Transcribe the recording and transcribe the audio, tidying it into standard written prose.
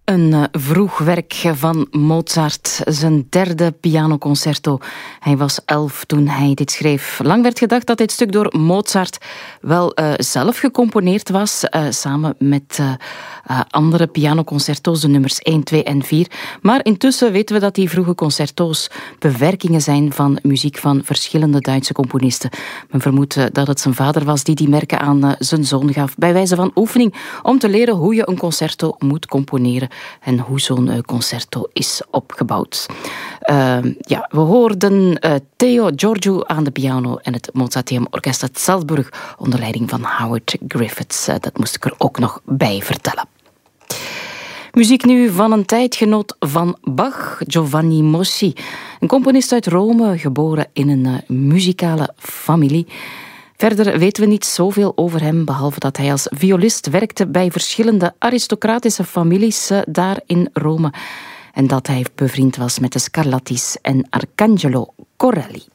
Een vroeg werk van Mozart, zijn derde pianoconcerto. Hij was 11 toen hij dit schreef. Lang werd gedacht dat dit stuk door Mozart wel zelf gecomponeerd was, samen met andere pianoconcerto's, de nummers 1, 2 en 4. Maar intussen weten we dat die vroege concerto's bewerkingen zijn van muziek van verschillende Duitse componisten. Men vermoedt dat het zijn vader was die merken aan zijn zoon gaf, bij wijze van oefening, om te leren hoe je een concerto moet componeren en hoe zo'n concerto is opgebouwd. We hoorden Theo Giorgio aan de piano en het Mozarteum Orkest uit Salzburg onder leiding van Howard Griffiths. Dat moest ik er ook nog bij vertellen. Muziek nu van een tijdgenoot van Bach, Giovanni Mossi. Een componist uit Rome, geboren in een muzikale familie. Verder weten we niet zoveel over hem, behalve dat hij als violist werkte bij verschillende aristocratische families daar in Rome. En dat hij bevriend was met de Scarlattis en Arcangelo Corelli.